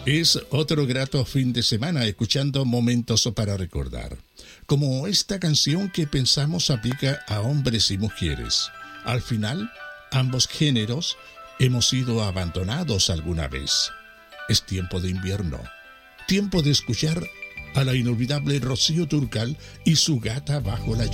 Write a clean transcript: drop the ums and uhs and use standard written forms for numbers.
Es otro grato fin de semana escuchando momentos para recordar. Como esta canción que pensamos aplica a hombres y mujeres. Al final, ambos géneros hemos sido abandonados alguna vez. Es tiempo de invierno. Tiempo de escuchar a la inolvidable Rocío Dúrcal y su Gata bajo la lluvia.